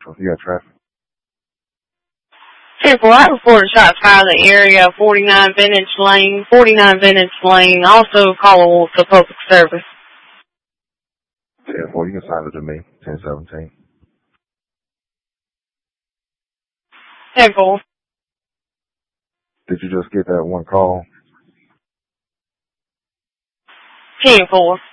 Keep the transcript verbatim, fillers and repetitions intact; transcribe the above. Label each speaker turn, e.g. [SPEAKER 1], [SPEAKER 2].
[SPEAKER 1] You got traffic?
[SPEAKER 2] Simple, I reported shots fired in the area of forty-nine Vintage Lane, forty-nine Vintage Lane, also callable to public service.
[SPEAKER 1] ten four, you can sign it to me, ten seventeen.
[SPEAKER 2] Simple.
[SPEAKER 1] Did you just get that one call?
[SPEAKER 2] ten four.